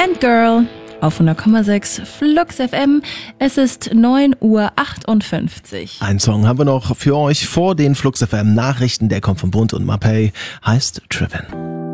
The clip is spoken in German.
and Girl auf 100,6 Flux FM. Es ist 9:58 Uhr. Einen Song haben wir noch für euch vor den Flux FM Nachrichten. Der kommt von Bund und Mapei, heißt Trippin'.